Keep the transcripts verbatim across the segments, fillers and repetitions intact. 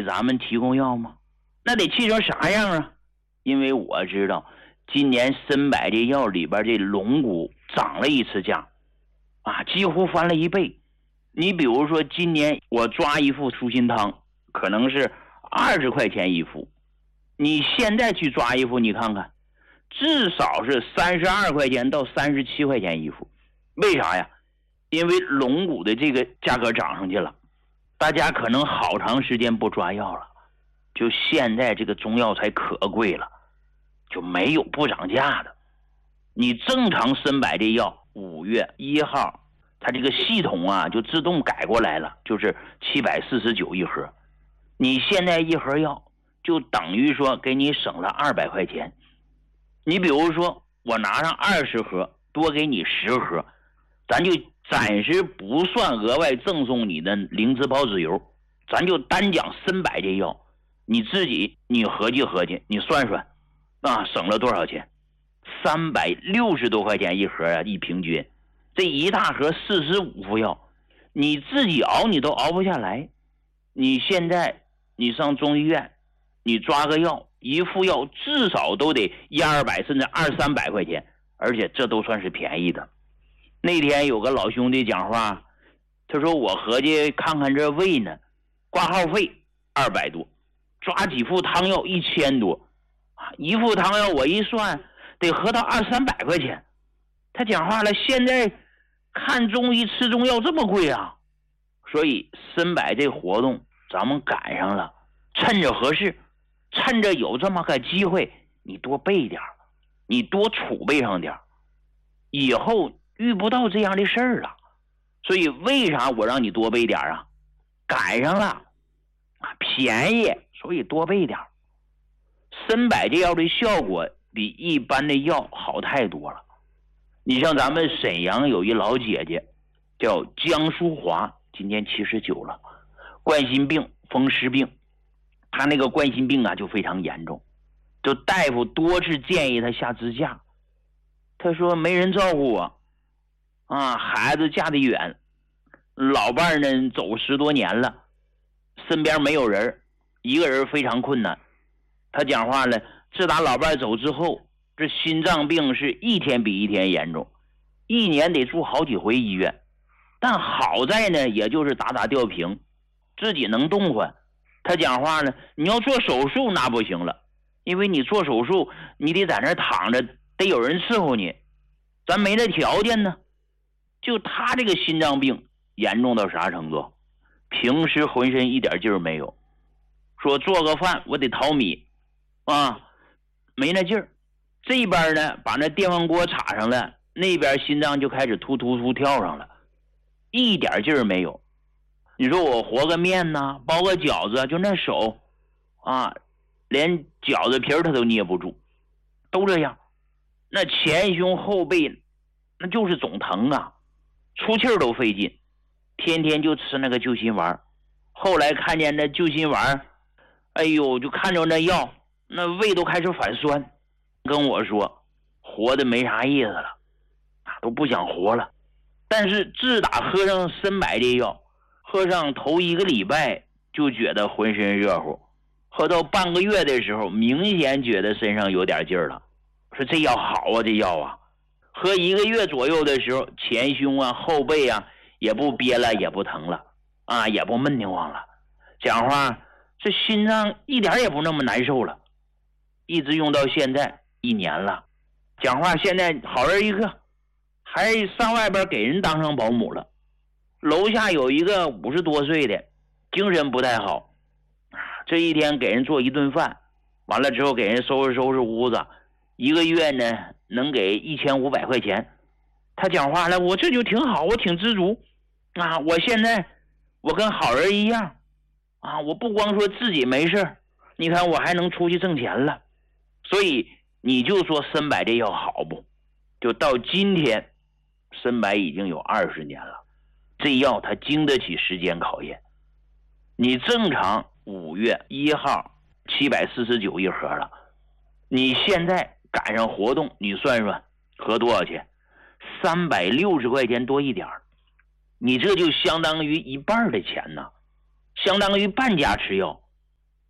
咱们提供药吗？那得气成啥样啊？因为我知道今年参柏这药里边这龙骨涨了一次价啊，几乎翻了一倍。你比如说今年我抓一副舒心汤可能是二十块钱一副，你现在去抓一副，你看看至少是三十二块钱到三十七块钱一副。为啥呀？因为龙骨的这个价格涨上去了，大家可能好长时间不抓药了，就现在这个中药材可贵了，就没有不涨价的。你正常参柏这药五月一号它这个系统啊就自动改过来了，就是七百四十九一盒。你现在一盒药就等于说给你省了二百块钱。你比如说我拿上二十盒，多给你十盒，咱就暂时不算额外赠送你的灵芝孢子油，咱就单讲参柏这药，你自己你合计合计，你算算啊，省了多少钱？三百六十多块钱一盒啊，一平均。这一大盒四十五副药，你自己熬你都熬不下来。你现在你上中医院，你抓个药，一副药至少都得一二百甚至二三百块钱，而且这都算是便宜的。那天有个老兄弟讲话，他说我合计看看这胃呢，挂号费二百多，抓几副汤药一千多，一副汤药我一算得合到二三百块钱。他讲话了，现在看中医吃中药这么贵啊，所以参柏这活动咱们赶上了，趁着合适，趁着有这么个机会，你多备点，你多储备上点，以后遇不到这样的事儿了。所以为啥我让你多备点啊？赶上了，便宜，所以多备点。参柏这药的效果比一般的药好太多了。你像咱们沈阳有一老姐姐叫江淑华，今年七十九了，冠心病、风湿病，她那个冠心病啊就非常严重，就大夫多次建议她下支架，她说没人照顾我啊，孩子嫁得远，老伴呢走十多年了，身边没有人，一个人非常困难。她讲话了，自打老伴走之后，这心脏病是一天比一天严重，一年得住好几回医院。但好在呢，也就是打打吊瓶，自己能动换。他讲话呢，你要做手术那不行了，因为你做手术你得在那躺着，得有人伺候你，咱没那条件呢。就他这个心脏病严重到啥程度？平时浑身一点劲儿没有，说做个饭我得淘米啊，没那劲儿。这边呢把那电饭锅插上了，那边心脏就开始突突突跳上了，一点劲儿没有。你说我和个面呐，包个饺子，就那手啊，连饺子皮儿他都捏不住，都这样。那前胸后背那就是总疼啊，出气儿都费劲，天天就吃那个救心丸。后来看见那救心丸，哎呦，就看着那药，那胃都开始反酸，跟我说活的没啥意思了，都不想活了。但是自打喝上参柏这药，喝上头一个礼拜就觉得浑身热乎，喝到半个月的时候明显觉得身上有点劲儿了。说这药好啊，这药啊，喝一个月左右的时候，前胸啊后背啊也不憋了，也不疼了啊，也不闷得慌了，讲话这心脏一点也不那么难受了。一直用到现在一年了，讲话现在好人一个，还上外边给人当上保姆了。楼下有一个五十多岁的，精神不太好，这一天给人做一顿饭，完了之后给人收拾收拾屋子，一个月呢能给一千五百块钱。他讲话了，我这就挺好，我挺知足啊，我现在我跟好人一样啊，我不光说自己没事，你看我还能出去挣钱了。所以你就说参柏这药好不？就到今天，参柏已经有二十年了，这药它经得起时间考验。你正常五月一号七百四十九一盒了，你现在赶上活动，你算算合多少钱？三百六十块钱多一点，你这就相当于一半的钱呢，相当于半价吃药。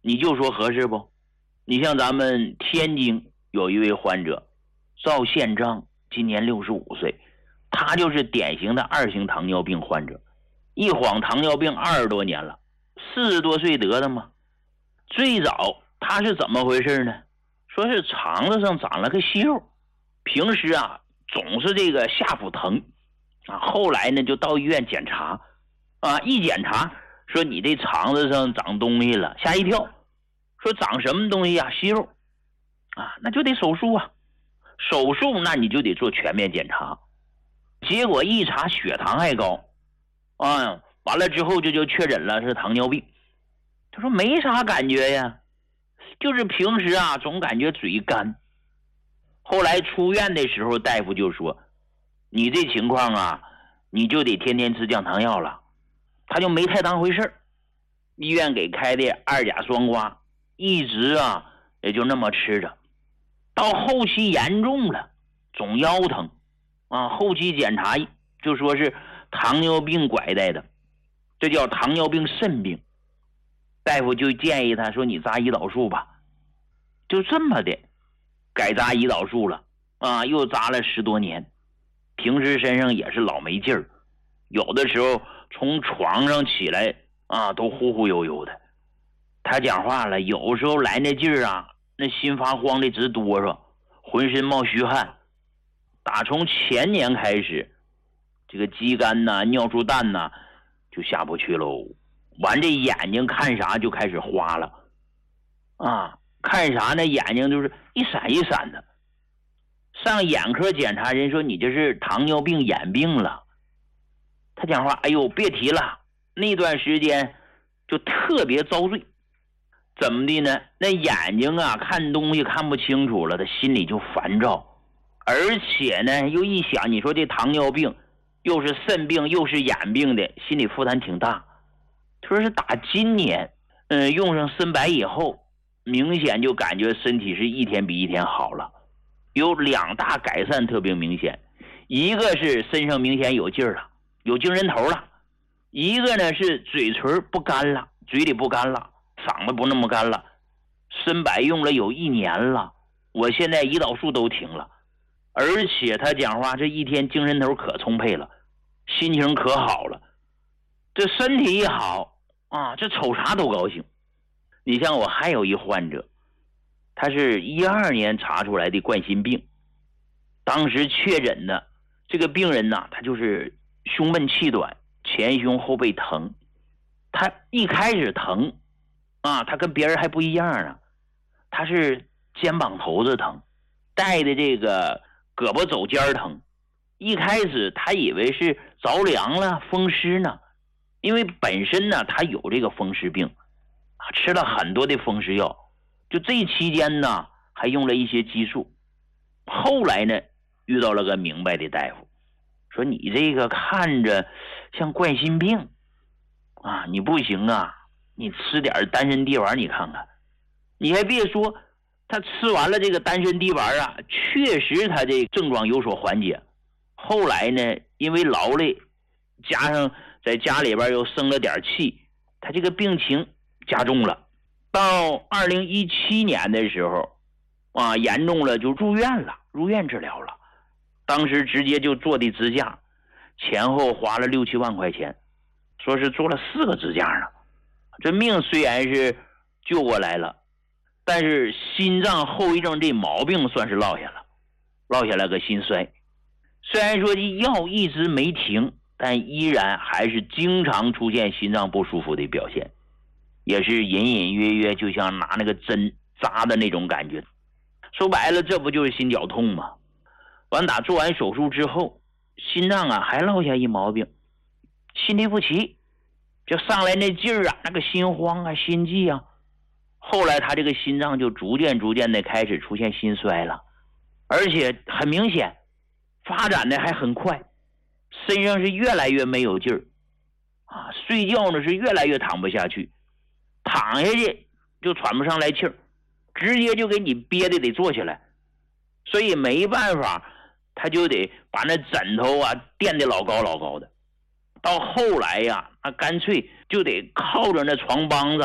你就说合适不？你像咱们天津有一位患者赵宪章，今年六十五岁，他就是典型的二型糖尿病患者，一晃糖尿病二十多年了，四十多岁得的嘛。最早他是怎么回事呢？说是肠子上长了个息肉，平时啊总是这个下腹疼啊，后来呢就到医院检查啊，一检查说你这肠子上长东西了，吓一跳，说长什么东西啊？息肉啊，那就得手术啊，手术那你就得做全面检查。结果一查血糖还高啊，完了之后就就确诊了是糖尿病。他说没啥感觉呀，就是平时啊总感觉嘴干。后来出院的时候大夫就说你这情况啊你就得天天吃降糖药了，他就没太当回事，医院给开的二甲双胍一直啊也就那么吃着，到后期严重了，总腰疼啊，后期检查就说是糖尿病拐带的，这叫糖尿病肾病。大夫就建议他说你扎胰岛素吧，就这么的改扎胰岛素了啊，又扎了十多年，平时身上也是老没劲儿，有的时候从床上起来啊都忽忽悠悠的。他讲话了，有时候来那劲儿啊，那心发慌的直哆嗦，浑身冒虚汗。打从前年开始，这个肌酐呐、尿素氮呐就下不去喽，完这眼睛看啥就开始花了啊，看啥呢眼睛就是一闪一闪的。上眼科检查，人说你这是糖尿病眼病了。他讲话，哎呦别提了，那段时间就特别遭罪。怎么的呢？那眼睛啊看东西看不清楚了，他心里就烦躁，而且呢又一想，你说这糖尿病又是肾病又是眼病的，心理负担挺大。他说是打今年嗯，用上参白以后，明显就感觉身体是一天比一天好了，有两大改善特别明显，一个是身上明显有劲儿了，有精神头了，一个呢是嘴唇不干了，嘴里不干了，嗓子不那么干了。参白用了有一年了，我现在胰岛素都停了，而且他讲话这一天精神头可充沛了，心情可好了，这身体一好啊，这瞅啥都高兴。你像我还有一患者，他是一二年查出来的冠心病，当时确诊的这个病人呢，他就是胸闷气短，前胸后背疼。他一开始疼啊，他跟别人还不一样啊，他是肩膀头子疼，带的这个胳膊肘尖疼。一开始他以为是着凉了风湿呢，因为本身呢他有这个风湿病啊，吃了很多的风湿药，就这期间呢还用了一些激素。后来呢遇到了个明白的大夫，说你这个看着像冠心病啊，你不行啊，你吃点丹参地丸你看看。你还别说，他吃完了这个丹参地丸啊，确实他这症状有所缓解。后来呢因为劳累加上在家里边又生了点气，他这个病情加重了。到二零一七年的时候啊，严重了就入院了，入院治疗了。当时直接就做的支架，前后花了六七万块钱，说是做了四个支架呢。这命虽然是救过来了，但是心脏后遗症这毛病算是落下了，落下了个心衰。虽然说药一直没停，但依然还是经常出现心脏不舒服的表现，也是隐隐约约就像拿那个针扎的那种感觉。说白了这不就是心绞痛吗？完打做完手术之后，心脏啊还落下一毛病，心律不齐，就上来那劲儿啊，那个心慌啊心悸啊。后来他这个心脏就逐渐逐渐的开始出现心衰了，而且很明显发展的还很快，身上是越来越没有劲儿啊，睡觉呢是越来越躺不下去，躺下去就喘不上来气儿，直接就给你憋的得坐起来。所以没办法，他就得把那枕头啊垫得老高老高的。到后来呀，那干脆就得靠着那床帮子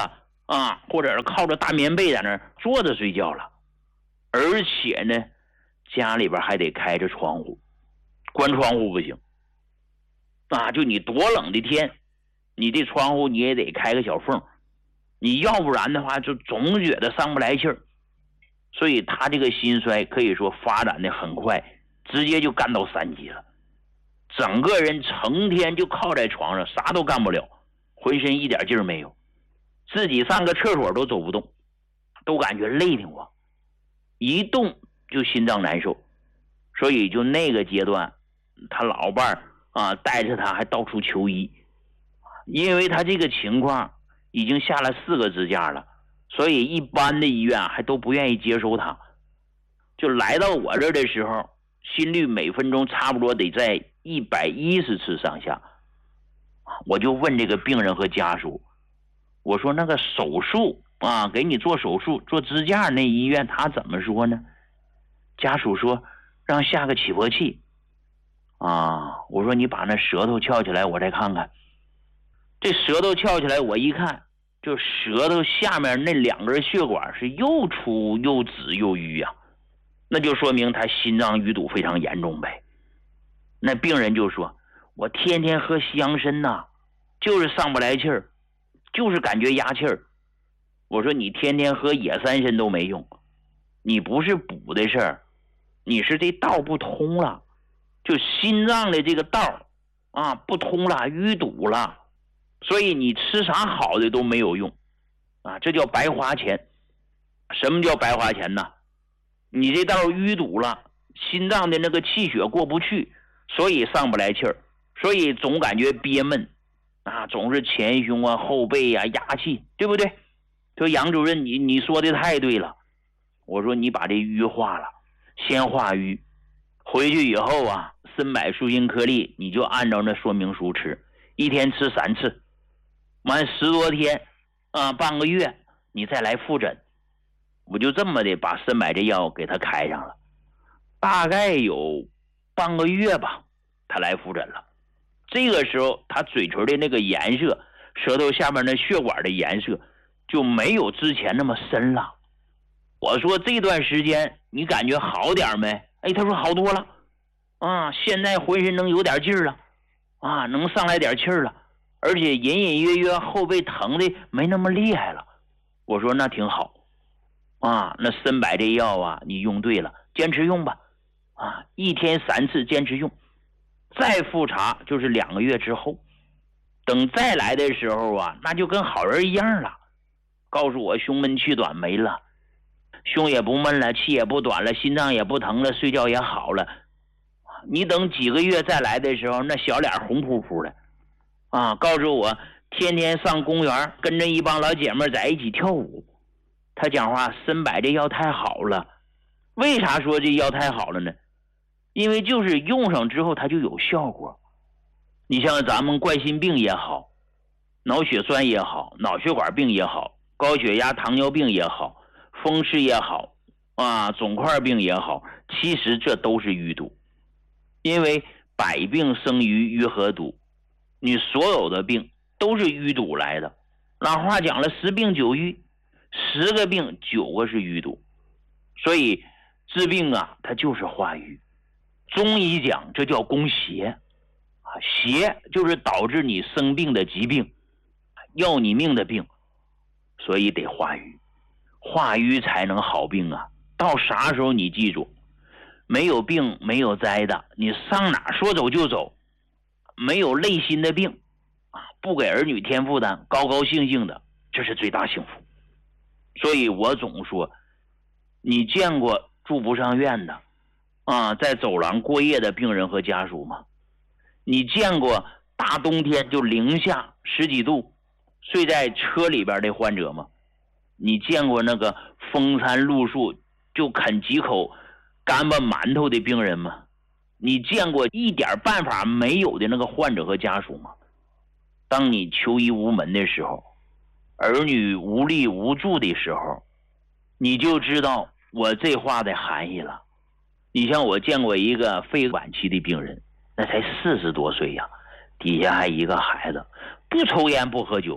啊，或者是靠着大棉被在那儿坐着睡觉了。而且呢，家里边还得开着窗户，关窗户不行啊！就你多冷的天，你这窗户你也得开个小缝，你要不然的话就总觉得上不来气儿。所以他这个心衰可以说发展的很快，直接就干到三级了，整个人成天就靠在床上，啥都干不了，浑身一点劲儿没有，自己上个厕所都走不动，都感觉累挺慌，一动就心脏难受。所以就那个阶段，他老伴儿啊带着他还到处求医，因为他这个情况已经下了四个支架了，所以一般的医院还都不愿意接收他。就来到我这儿的时候，心率每分钟差不多得在一百一十次上下。我就问这个病人和家属，我说那个手术啊，给你做手术做支架那医院他怎么说呢？家属说让下个起搏器啊。我说你把那舌头翘起来我再看看。这舌头翘起来我一看，就舌头下面那两根血管是又粗又紫又淤啊，那就说明他心脏淤堵非常严重呗。那病人就说我天天喝西洋参呐，就是上不来气儿，就是感觉压气儿。我说你天天喝野三参都没用，你不是补的事儿，你是这道不通了，就心脏的这个道啊不通了，淤堵了，所以你吃啥好的都没有用啊，这叫白花钱。什么叫白花钱呢？你这道淤堵了，心脏的那个气血过不去，所以上不来气儿，所以总感觉憋闷啊，总是前胸啊后背啊压气，对不对？说杨主任你你说的太对了。我说你把这淤化了，先化瘀，回去以后啊，参柏舒心颗粒你就按照那说明书吃，一天吃三次，完十多天啊半个月你再来复诊。我就这么的把参柏这药给他开上了，大概有半个月吧，他来复诊了。这个时候他嘴唇的那个颜色，舌头下面那血管的颜色就没有之前那么深了。我说这段时间你感觉好点没？哎，他说好多了啊，现在浑身能有点劲儿了啊，能上来点气儿了，而且隐隐约约后背疼的没那么厉害了。我说那挺好啊，那参柏这药啊你用对了，坚持用吧啊，一天三次坚持用，再复查就是两个月之后，等再来的时候啊，那就跟好人一样了，告诉我胸闷气短没了，胸也不闷了，气也不短了，心脏也不疼了，睡觉也好了。你等几个月再来的时候，那小脸红扑扑的啊，告诉我天天上公园跟着一帮老姐妹在一起跳舞。他讲话参柏这药太好了。为啥说这药太好了呢？因为就是用上之后它就有效果。你像咱们冠心病也好，脑血栓也好，脑血管病也好，高血压糖尿病也好，风湿也好啊，肿块病也好，其实这都是淤堵。因为百病生于淤和堵，你所有的病都是淤堵来的。老话讲了，十病九淤，十个病九个是淤堵。所以治病啊它就是化瘀。中医讲这叫攻邪啊，邪就是导致你生病的疾病，要你命的病，所以得化瘀，化瘀才能好病啊。到啥时候你记住，没有病没有灾的，你上哪说走就走，没有累心的病啊，不给儿女添负担，高高兴兴的，这是最大幸福。所以我总说，你见过住不上院的啊，在走廊过夜的病人和家属吗？你见过大冬天就零下十几度睡在车里边的患者吗？你见过那个风餐露宿就啃几口干巴馒头的病人吗？你见过一点办法没有的那个患者和家属吗？当你求医无门的时候，儿女无力无助的时候，你就知道我这话的含义了。你像我见过一个肺晚期的病人，那才四十多岁呀，底下还一个孩子，不抽烟不喝酒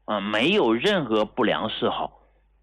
啊，没有任何不良嗜好，